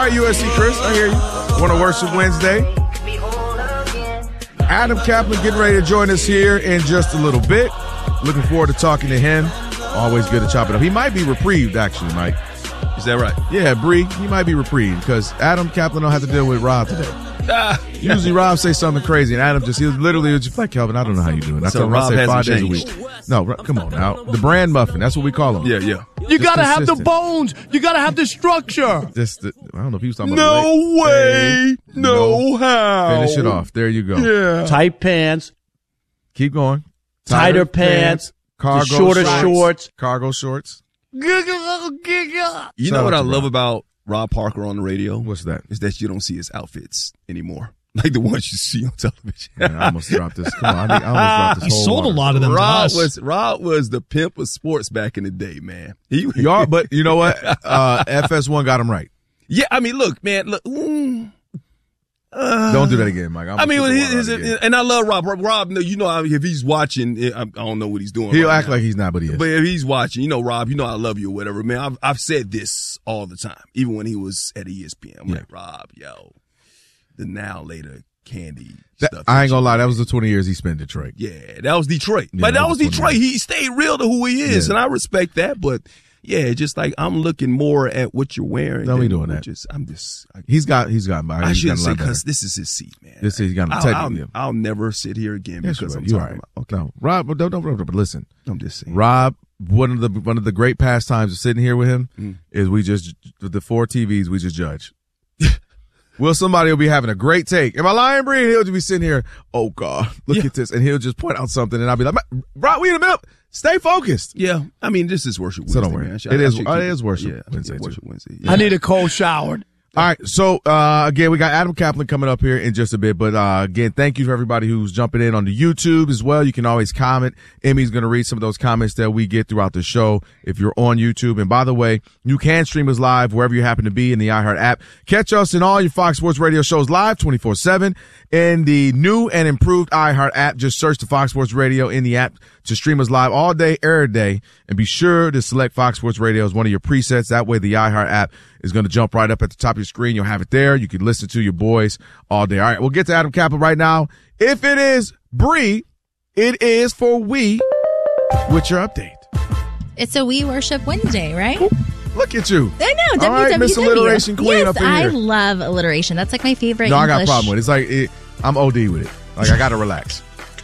right, USC Chris. I hear you. Want to worship Wednesday? Adam Kaplan getting ready to join us here in just a little bit. Looking forward to talking to him. Always good to chop it up. He might be reprieved, actually, Mike. Is that right? Yeah, Bree, he might be reprieved because Adam Kaplan don't have to deal with Rob today. Usually Rob say something crazy, and Adam he was just like, Kelvin, I don't know how you doing. I so tell him Rob I say 5 days changed. a week. No, come on now. The brand muffin, that's what we call him. Yeah. You got to have the bones. You got to have the structure. I don't know if he was talking about No way. No how. Finish it off. There you go. Yeah. Tight pants. Keep going. Tighter pants. Cargo shorter shorts. Cargo shorts. You know what I love about Rob Parker on the radio? What's that? Is that you don't see his outfits anymore. Like the ones you see on television. Man, I almost dropped this. Come on, I almost dropped this whole sold water. a lot of them. Rob was the pimp of sports back in the day, man. But you know what? FS1 got him right. Yeah, I mean, look, man, look. Don't do that again, Mike. I mean, and I love Rob. Rob, you know, if he's watching, I don't know what he's doing. He'll act like he's not, but he is. But if he's watching, you know, Rob, you know I love you or whatever, man. I've said this all the time, even when he was at ESPN. I'm like, Rob, yo, the now later candy stuff. I ain't gonna lie, that was the 20 years he spent in Detroit. Yeah, that was Detroit. Yeah, but that was 20 Detroit. years. He stayed real to who he is, and I respect that. But yeah, just like I'm looking more at what you're wearing. Don't be doing that. He's got. I shouldn't say because this is his seat, man. This is I'll never sit here again because I'm you're talking right. about. Okay. No, Rob, don't. But listen, I'm just saying. Rob, one of the great pastimes of sitting here with him is we just the 4 TVs we just judge. Somebody will be having a great take. Am I lying, Bree? He'll just be sitting here. Oh God, look at this, and he'll just point out something, and I'll be like, Rob, wait a minute. Stay focused. Yeah, I mean, this is worship Wednesday. So don't worry. Man. It is worship Wednesday. Worship Wednesday. I need a cold shower. All right, so again, we got Adam Kaplan coming up here in just a bit, but again, thank you for everybody who's jumping in on the YouTube as well. You can always comment. Emmy's going to read some of those comments that we get throughout the show if you're on YouTube. And by the way, you can stream us live wherever you happen to be in the iHeart app. Catch us in all your Fox Sports Radio shows live 24/7 in the new and improved iHeart app. Just search the Fox Sports Radio in the app to stream us live all day, every day. And be sure to select Fox Sports Radio as one of your presets. That way the iHeart app is going to jump right up at the top of your screen. You'll have it there. You can listen to your boys all day. All right, we'll get to Adam Kaplan right now. If it is Bree, it is for We. What's your update? It's a We Worship Wednesday, right? Look at you. I know. All right, Miss Alliteration Queen up in here. I love alliteration. That's like my favorite English. I got a problem with it. It's like I'm OD with it. Like I got to relax.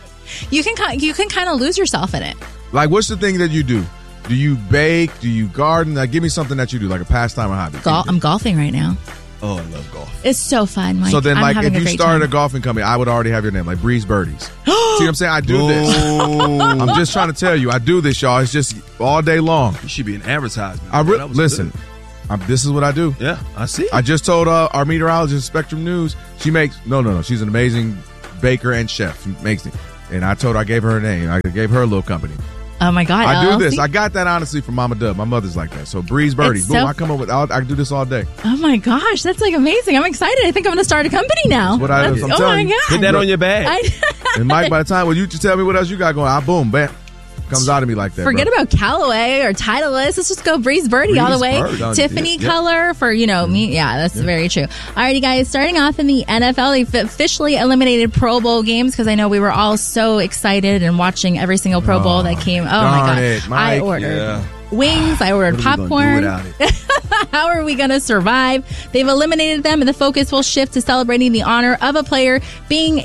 You can kind of lose yourself in it. Like, what's the thing that you do? Do you bake? Do you garden? Like, give me something that you do, like a pastime or hobby. I'm golfing right now. Oh, I love golf. It's so fun, Mike. So then, like, if you started a golfing company, I would already have your name, like Breeze Birdies. See what I'm saying? I do this. I'm just trying to tell you, I do this, y'all. It's just all day long. You should be an advertisement. Listen, this is what I do. Yeah, I see. I just told our meteorologist, Spectrum News, she makes, no, she's an amazing baker and chef. She makes it. And I told her, I gave her her name. I gave her a little company. Oh, my God. I do this. I got that, honestly, from Mama Dub. My mother's like that. So, Breeze Birdies. Boom, I come up with, I do this all day. Oh, my gosh. That's, like, amazing. I'm excited. I think I'm going to start a company now. That's what I'm telling you. Put that on your bag. And, Mike, by the time when you just tell me what else you got going, boom, bam. Comes out of me like that. Forget about Callaway or Titleist. Let's just go Breeze Birdie all the way. Tiffany color for, me. Yeah, that's very true. Alrighty, guys. Starting off in the NFL, they officially eliminated Pro Bowl games because I know we were all so excited and watching every single Pro Bowl that came. Oh, my God. I ordered wings. I ordered popcorn. How are we going to survive? They've eliminated them, and the focus will shift to celebrating the honor of a player being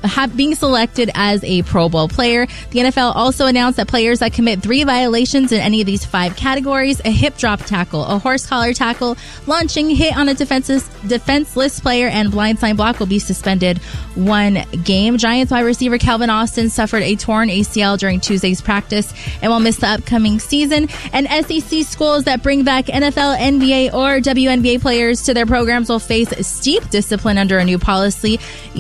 selected as a Pro Bowl player. The NFL also announced that players that commit 3 violations in any of these 5 categories, a hip drop tackle, a horse collar tackle, launching, hit on a defenseless player, and blindside block will be suspended 1 game. Giants wide receiver Calvin Austin suffered a torn ACL during Tuesday's practice and will miss the upcoming season. And SEC schools that bring back NFL, NBA, or WNBA players to their programs will face steep discipline under a new policy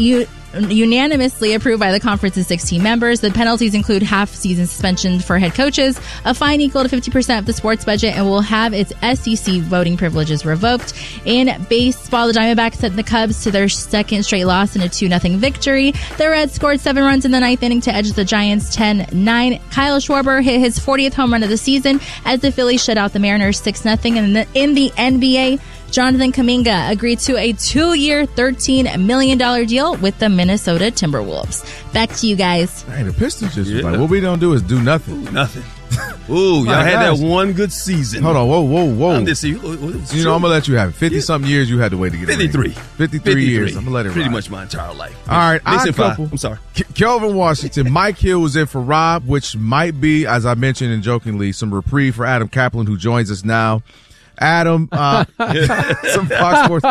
unanimously approved by the conference's 16 members. The penalties include half-season suspension for head coaches, a fine equal to 50% of the sports budget, and will have its SEC voting privileges revoked. In baseball, the Diamondbacks sent the Cubs to their second straight loss in a 2-0 victory. The Reds scored 7 runs in the 9th inning to edge the Giants 10-9. Kyle Schwarber hit his 40th home run of the season as the Phillies shut out the Mariners 6-0. And in the NBA, Jonathan Kuminga agreed to a 2-year, $13 million deal with the Minnesota Timberwolves. Back to you guys. Hey, the Pistons just was like, what we don't do is do nothing. Nothing. Ooh, y'all had that one good season. Hold on, whoa. I'm just, I'm going to let you have it. 50-something years you had to wait to get 53. 53 years. I'm going to let it Pretty ride. much my entire life. All right. I'm sorry. Kelvin Washington. Mike Hill was in for Rob, which might be, as I mentioned and jokingly, some reprieve for Adam Kaplan, who joins us now. Adam, some Fox Sports.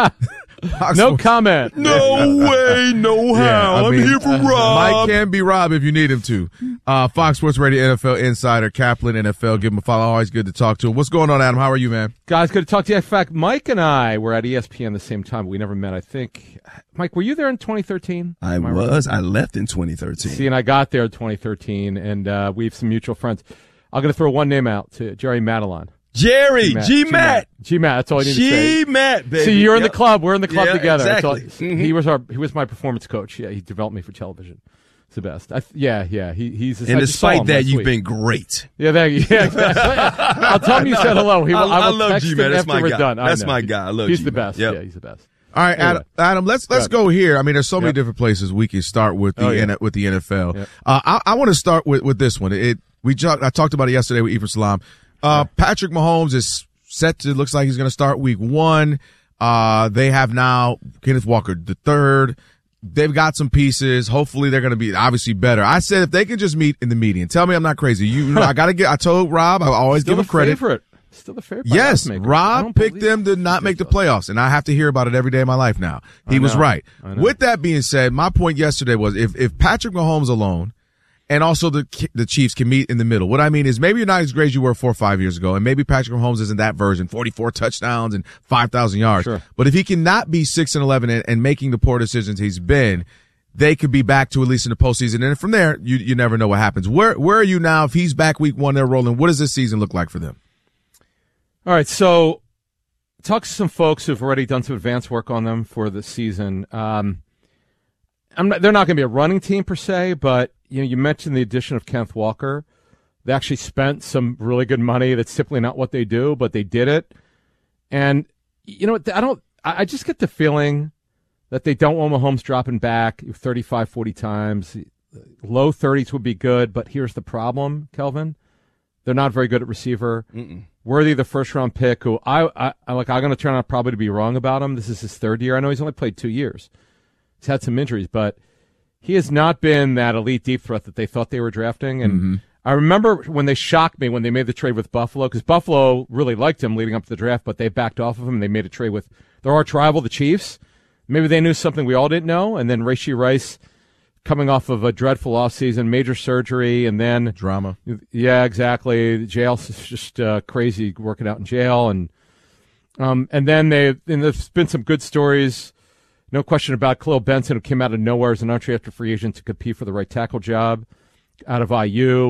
No comment. No way, no how. I'm here for Rob. Mike can be Rob if you need him to. Fox Sports Radio NFL Insider, Kaplan NFL. Give him a follow. Always good to talk to him. What's going on, Adam? How are you, man? Guys, good to talk to you. In fact, Mike and I were at ESPN the same time. We never met, I think. Mike, were you there in 2013? I was. Right? I left in 2013. See, and I got there in 2013, and we have some mutual friends. I'm going to throw one name out to Jerry Madelon. G-Matt. That's all I need to say. G-Matt, baby. See, you're in the club. We're in the club together. Exactly. He was my performance coach. Yeah, he developed me for television. It's the best. He's. And despite that, you've been great. Yeah, thank you. Yeah, exactly. I'll tell him you said hello. I love G-Matt. That's my guy. Done. That's my guy. I love He's G-Matt. the best. Yep. Yeah, he's the best. All right, anyway. Adam. Let's go here. I mean, there's so many different places we can start with the with the NFL. Yep. I want to start with this one. I talked about it yesterday with Ephraim Salaam. Patrick Mahomes is set to, looks like he's going to start week 1. They have now Kenneth Walker III. They've got some pieces. Hopefully they're going to be obviously better. I said if they can just meet in the median, tell me I'm not crazy. I told Rob, I always give him credit. Still the favorite. Yes, Rob picked them to not make the playoffs, and I have to hear about it every day of my life now. He was right. With that being said, my point yesterday was if Patrick Mahomes alone and also the Chiefs can meet in the middle. What I mean is maybe you're not as great as you were 4 or 5 years ago, and maybe Patrick Mahomes isn't that version, 44 touchdowns and 5,000 yards. Sure. But if he cannot be 6-11 and making the poor decisions he's been, they could be back to at least in the postseason. And from there, you never know what happens. Where are you now? If he's back week 1, they're rolling. What does this season look like for them? All right, so talk to some folks who've already done some advanced work on them for the season. They're not going to be a running team per se, but you mentioned the addition of Kenneth Walker. They actually spent some really good money. That's typically not what they do, but they did it. And I just get the feeling that they don't want Mahomes dropping back 35, 40 times. Low 30s would be good, but here's the problem, Kelvin. They're not very good at receiver. Worthy, the first-round pick, who I'm going to turn out probably to be wrong about him. This is his 3rd year. I know he's only played 2 years. He's had some injuries, but he has not been that elite deep threat that they thought they were drafting. And I remember when they shocked me when they made the trade with Buffalo, because Buffalo really liked him leading up to the draft, but they backed off of him, and they made a trade with their arch rival, the Chiefs. Maybe they knew something we all didn't know, and then Rashee Rice coming off of a dreadful offseason, major surgery, and then drama. Yeah, exactly. Jail, just crazy working out in jail, and then there's been some good stories. No question about Khalil Benson, who came out of nowhere as an undrafted free agent to compete for the right tackle job out of IU.